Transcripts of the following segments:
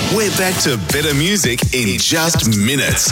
We're back to better music in just minutes.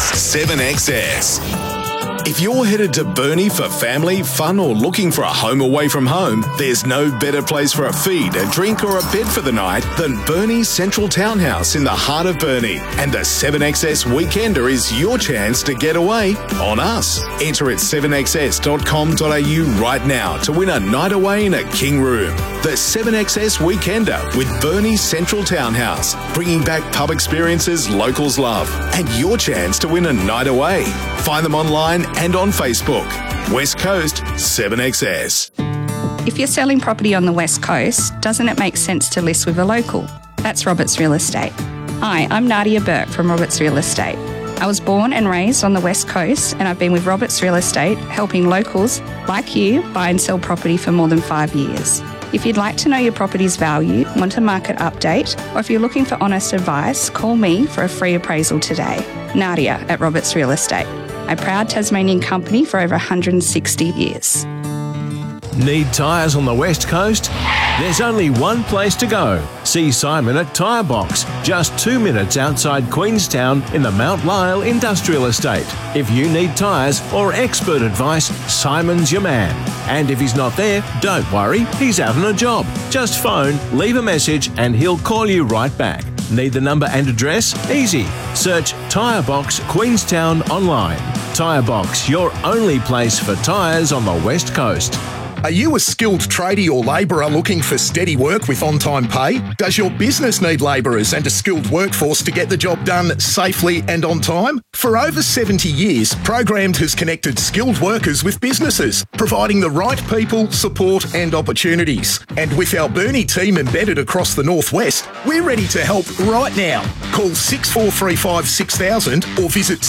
7XS. If you're headed to Burnie for family, fun, or looking for a home away from home, there's no better place for a feed, a drink, or a bed for the night than Burnie's Central Townhouse in the heart of Burnie. And the 7XS Weekender is your chance to get away on us. Enter at 7xs.com.au right now to win a night away in a king room. The 7XS Weekender with Burnie's Central Townhouse, bringing back pub experiences locals love, and your chance to win a night away. Find them online and on Facebook. West Coast 7XS. If you're selling property on the West Coast, doesn't it make sense to list with a local? That's Roberts Real Estate. Hi, I'm Nadia Burke from Roberts Real Estate. I was born and raised on the West Coast, and I've been with Roberts Real Estate helping locals like you buy and sell property for more than 5 years. If you'd like to know your property's value, want a market update, or if you're looking for honest advice, call me for a free appraisal today. Nadia at Roberts Real Estate, a proud Tasmanian company for over 160 years. Need tyres on the West Coast? There's only one place to go. See Simon at Tyre Box, just 2 minutes outside Queenstown in the Mount Lyell Industrial Estate. If you need tyres or expert advice, Simon's your man. And if he's not there, don't worry, he's out on a job. Just phone, leave a message and he'll call you right back. Need the number and address? Easy. Search Tyre Box Queenstown online. Tyre Box, your only place for tyres on the West Coast. Are you a skilled tradie or labourer looking for steady work with on-time pay? Does your business need labourers and a skilled workforce to get the job done safely and on time? For over 70 years, Programmed has connected skilled workers with businesses, providing the right people, support and opportunities. And with our Burnie team embedded across the northwest, we're ready to help right now. Call 6435 6000 or visit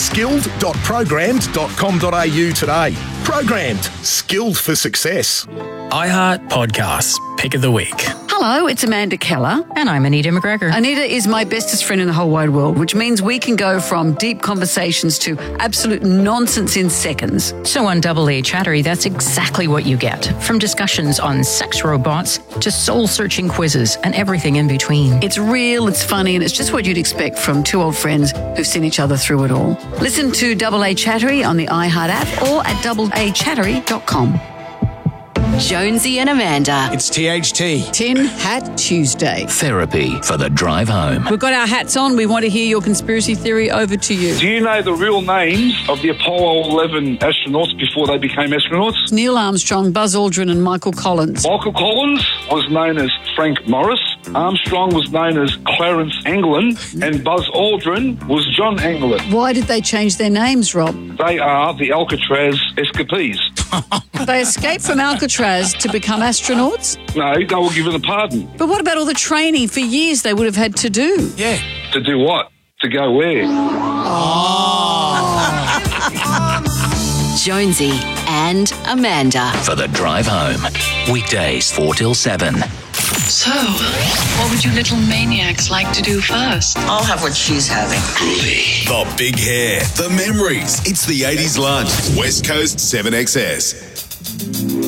skilled.programmed.com.au today. Programmed, skilled for success. iHeart Podcasts, Pick of the Week. Hello, it's Amanda Keller. And I'm Anita McGregor. Anita is my bestest friend in the whole wide world, which means we can go from deep conversations to absolute nonsense in seconds. So on Double A Chattery, that's exactly what you get. From discussions on sex robots to soul-searching quizzes and everything in between. It's real, it's funny, and it's just what you'd expect from two old friends who've seen each other through it all. Listen to Double A Chattery on the iHeart app or at doubleachattery.com. Jonesy and Amanda. It's THT. Tin Hat Tuesday. Therapy for the drive home. We've got our hats on. We want to hear your conspiracy theory. Over to you. Do you know the real names of the Apollo 11 astronauts before they became astronauts? Neil Armstrong, Buzz Aldrin and Michael Collins. Michael Collins was known as Frank Morris. Armstrong was known as Clarence Anglin. And Buzz Aldrin was John Anglin. Why did they change their names, Rob? They are the Alcatraz escapees. They escaped from Alcatraz to become astronauts? No, they were given a pardon. But what about all the training for years they would have had to do? Yeah. To do what? To go where? Jonesy and Amanda. For the drive home. Weekdays 4 till 7. So, what would you little maniacs like to do first? I'll have what she's having. The big hair, the memories. It's the 80s lunch. West Coast 7XS.